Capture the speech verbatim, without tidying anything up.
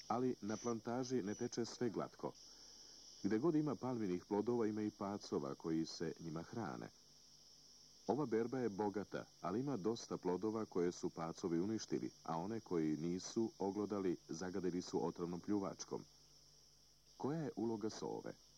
Ali na plantaži ne teče sve glatko. Gde god ima palminih plodova ima i pacova koji se njima hrane. Ova berba je bogata, ali ima dosta plodova koje su pacovi uništili, a one koji nisu oglodali zagadili su otrovnom pljuvačkom. Koja je uloga sove?